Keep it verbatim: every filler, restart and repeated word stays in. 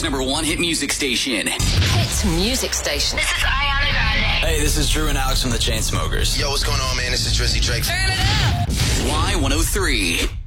number one hit music station. Hit music station. This is Ariana Grande. Hey, this is Drew and Alex from the Chainsmokers. Yo, what's going on, man? This is Drizzy Drake. Turn it up. Y one oh three.